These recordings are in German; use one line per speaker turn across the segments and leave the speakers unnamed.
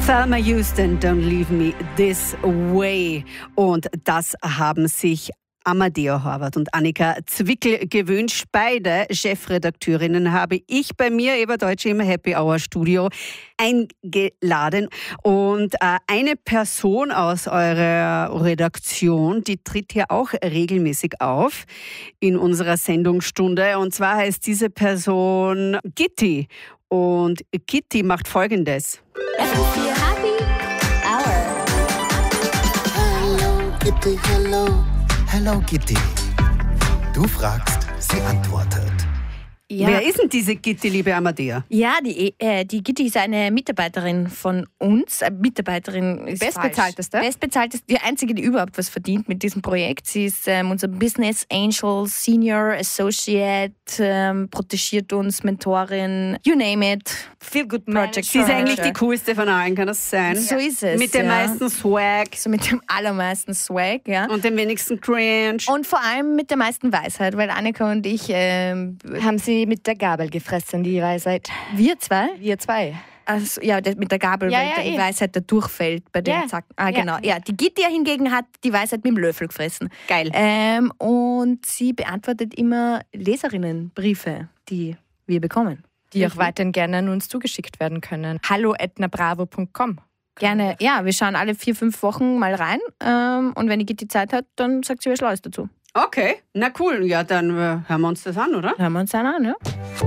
Thelma Houston, Don't Leave Me This Way. Und das haben sich Amadea Horvath und Annika Zwickel gewünscht. Beide Chefredakteurinnen habe ich bei mir, Eva Deutsche, im Happy Hour Studio eingeladen. Und eine Person aus eurer Redaktion, die tritt hier auch regelmäßig auf in unserer Sendungsstunde. Und zwar heißt diese Person Gitti. Und Gitti macht Folgendes.
FM4 Happy Hour.
Hallo Gitti, hallo. Hallo Gitti. Du fragst, sie antwortet.
Ja.
Wer ist denn diese Gitti, liebe Amadea?
Ja, die Gitti ist eine Mitarbeiterin von uns. Mitarbeiterin ist
Bestbezahlteste?
Bestbezahlteste, die einzige, die überhaupt was verdient mit diesem Projekt. Sie ist unser Business Angel, Senior Associate, protegiert uns, Mentorin, you name it. Feel Good Project.
Sie ist eigentlich die coolste von allen, kann das sein?
So ist es.
Mit dem meisten Swag.
So mit dem allermeisten Swag, ja.
Und dem wenigsten Cringe.
Und vor allem mit der meisten Weisheit, weil Annika und ich
Haben Sie mit der Gabel gefressen, die Weisheit?
wir zwei.
Wir zwei.
Also, ja, mit der Gabel,
Ja,
weil
ja,
die Weisheit da durchfällt bei den
Ja.
Zacken. Genau. Ja, die Gitti hingegen hat die Weisheit mit dem Löffel gefressen.
Geil.
Und sie beantwortet immer Leserinnenbriefe, die wir bekommen.
Die auch weiterhin gerne an uns zugeschickt werden können. hallo@nabravo.com.
Gerne, ja, wir schauen alle 4-5 Wochen mal rein. Und wenn die Gitti Zeit hat, dann sagt sie was Schlaues dazu.
Okay, na cool. Ja, dann hören wir uns das an, oder?
Hören wir uns dann an, ja?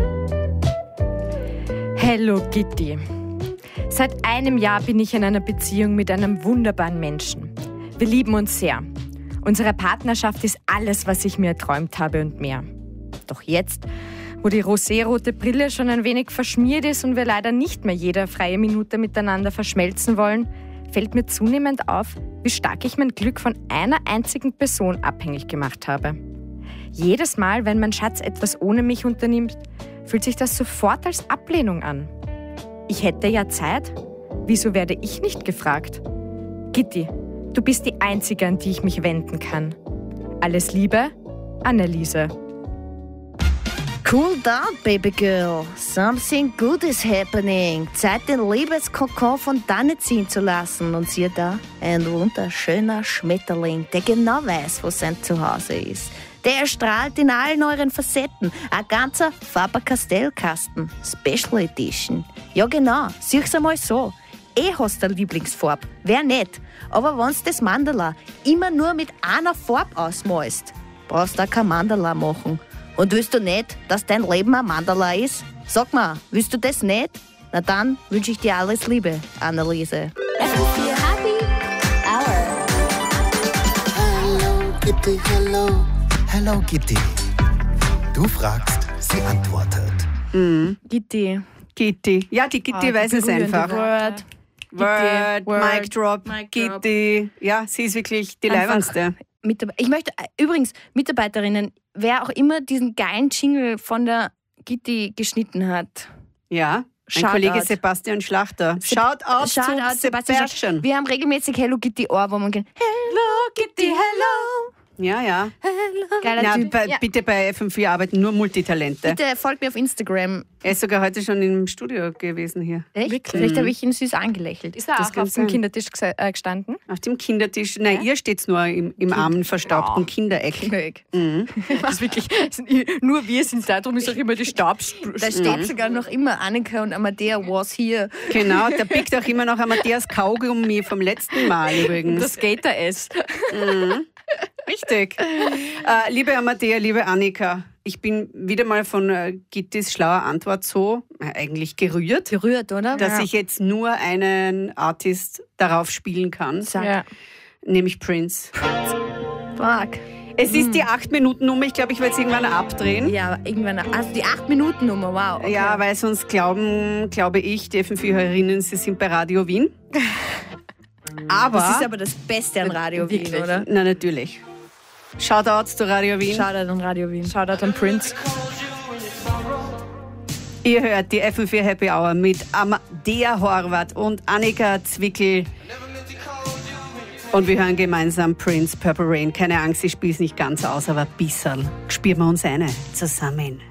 Hello Gitti. Seit einem Jahr bin ich in einer Beziehung mit einem wunderbaren Menschen. Wir lieben uns sehr. Unsere Partnerschaft ist alles, was ich mir erträumt habe und mehr. Doch jetzt, wo die rosérote Brille schon ein wenig verschmiert ist und wir leider nicht mehr jede freie Minute miteinander verschmelzen wollen, fällt mir zunehmend auf, wie stark ich mein Glück von einer einzigen Person abhängig gemacht habe. Jedes Mal, wenn mein Schatz etwas ohne mich unternimmt, fühlt sich das sofort als Ablehnung an. Ich hätte ja Zeit. Wieso werde ich nicht gefragt? Gitti, du bist die Einzige, an die ich mich wenden kann. Alles Liebe, Anneliese.
Cool down, baby girl. Something good is happening. Zeit, den Liebeskokon von dannen ziehen zu lassen. Und siehe da, ein wunderschöner Schmetterling, der genau weiß, wo sein Zuhause ist. Der strahlt in allen euren Facetten. Ein ganzer Faber-Castell-Kasten. Special Edition. Ja genau, sieh's einmal so. Hast du eine Lieblingsfarbe, wer nicht. Aber wenn's das Mandala immer nur mit einer Farbe ausmalst, brauchst du auch kein Mandala machen. Und willst du nicht, dass dein Leben ein Mandala ist? Sag mal, willst du das nicht? Na dann wünsche ich dir alles Liebe, Anneliese.
FM4 Happy Hour.
Hallo Gitti, hallo. Hallo Gitti. Du fragst, sie antwortet.
Gitti.
Gitti. Ja, die Gitti weiß es einfach.
Word.
Word,
Word,
Mic Drop,
Mic Drop.
Gitti. Ja, sie ist wirklich die
Einfach.
Leibendste.
Ich möchte übrigens, Mitarbeiterinnen, wer auch immer diesen geilen Jingle von der Gitti geschnitten hat.
Ja, mein
Shoutout.
Kollege Sebastian Schlachter. Shoutout zu Sebastian.
Wir haben regelmäßig Hello Gitti Ohrwurm und gehen Hello Gitti, hello.
Ja.
Geiler
Na,
Typ. Ja.
bitte bei FM4 arbeiten nur Multitalente.
Bitte folgt mir auf Instagram.
Er ist sogar heute schon im Studio gewesen hier.
Echt?
Wirklich?
Vielleicht habe ich ihn süß angelächelt.
Ist er
Das
auch
kann
auf dem
sein.
Kindertisch gestanden?
Auf dem Kindertisch. Nein, ihr steht's nur im armen, verstaubten Kindereck.
Das ist wirklich, nur wir sind da, darum ist auch immer die
Da steht sogar noch immer Annika und Amadea was here.
Genau, da pickt auch immer noch Amadeas Kaugummi vom letzten Mal übrigens.
das Skater-S.
Richtig. Liebe Amadea, liebe Annika, ich bin wieder mal von Gittis schlauer Antwort so eigentlich gerührt,
Gerührt, oder?
dass ich jetzt nur einen Artist darauf spielen kann,
Ja.
nämlich Prince.
Fuck.
Es ist die 8-Minuten-Nummer, ich glaube, ich werde es irgendwann abdrehen.
Ja, irgendwann. Also die 8-Minuten-Nummer, wow. Okay.
Ja, weil sonst glaube ich, die FM4-Hörerinnen, sie sind bei Radio Wien. Aber,
Das ist aber das Beste an Radio Wien,
Wirklich.
oder?
na natürlich. Shoutouts zu Radio Wien.
Shoutout an Radio Wien.
Shoutout an Prince.
Ihr hört die FM4 Happy Hour mit Amadea Horvath und Annika Zwickel. Und wir hören gemeinsam Prince, Purple Rain. Keine Angst, ich spiele es nicht ganz aus, aber ein bisschen spüren wir uns eine zusammen.